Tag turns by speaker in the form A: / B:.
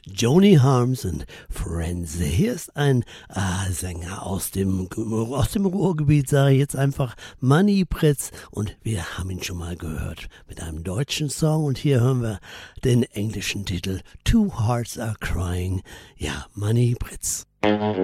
A: Joni Harms und Friends. Hier ist ein Sänger aus dem Ruhrgebiet, sage ich jetzt einfach, Manni Pritz. Und wir haben ihn schon mal gehört mit einem deutschen Song. Und hier hören wir den englischen Titel Two Hearts Are Crying. Ja, Manni Pritz.